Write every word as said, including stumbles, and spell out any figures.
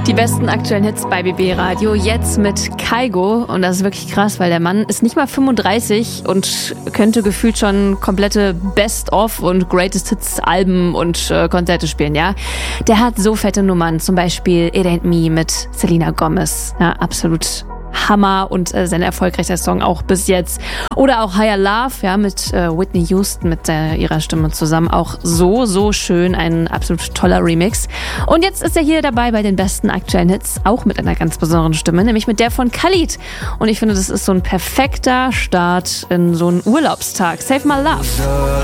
Die besten aktuellen Hits bei B B Radio, jetzt mit Kygo. Und das ist wirklich krass, weil der Mann ist nicht mal fünfunddreißig und könnte gefühlt schon komplette Best-of und Greatest Hits Alben und äh, Konzerte spielen, ja. Der hat so fette Nummern, zum Beispiel It Ain't Me mit Selena Gomez. Ja, absolut Hammer und äh, sein erfolgreichster Song auch bis jetzt. Oder auch Higher Love, ja, mit äh, Whitney Houston, mit äh, ihrer Stimme zusammen. Auch so, so schön. Ein absolut toller Remix. Und jetzt ist er hier dabei bei den besten aktuellen Hits, auch mit einer ganz besonderen Stimme, nämlich mit der von Khalid. Und ich finde, das ist so ein perfekter Start in so einen Urlaubstag. Save My Love.